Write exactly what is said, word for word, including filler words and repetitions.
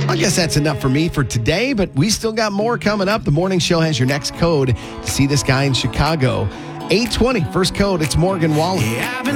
I guess that's enough for me for today, but we still got more coming up. The morning show has your next code to see this guy in Chicago. eight twenty, first code, it's Morgan Wallen. Yeah, I've been